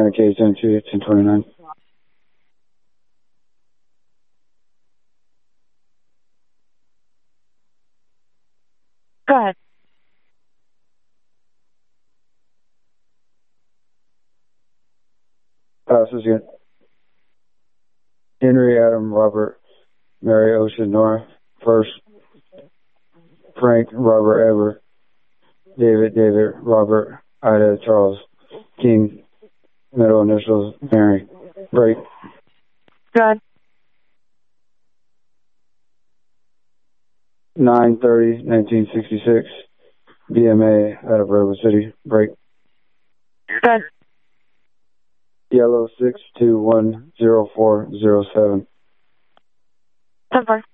Santa K 1029. Go ahead. This is good. Henry, Adam, Robert, Mary, Ocean, Nora, First, Frank, Robert, Ever, David, Robert, Ida, Charles, King, middle initials, Mary. Break. Go ahead. 9/30/1966. BMA out of Redwood City. Break. Go ahead. Yellow 6210407. 10-4.